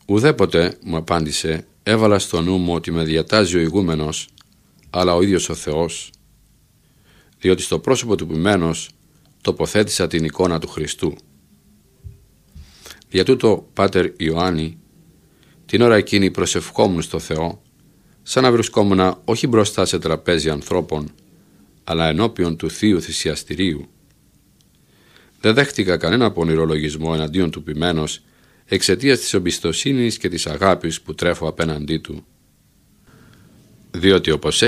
Ουδέποτε, μου απάντησε, έβαλα στο νου μου ότι με διατάζει ο ηγούμενος, αλλά ο ίδιος ο Θεός, διότι στο πρόσωπο του ποιμένος τοποθέτησα την εικόνα του Χριστού. Για τούτο, Πάτερ Ιωάννη, την ώρα εκείνη προσευχόμουν στο Θεό, σαν να βρισκόμουν όχι μπροστά σε τραπέζι ανθρώπων, αλλά ενώπιον του Θείου Θυσιαστηρίου. Δεν δέχτηκα κανένα πονηρολογισμό εναντίον του ποιμένος, εξαιτίας της εμπιστοσύνης και της αγάπης που τρέφω απέναντί του. Διότι όπως